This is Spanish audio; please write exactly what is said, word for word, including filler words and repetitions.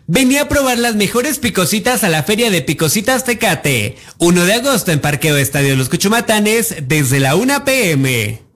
Vení a probar las mejores picositas a la Feria de Picositas Tecate. uno de agosto en Parqueo Estadio Los Cuchumatanes desde la una pe eme.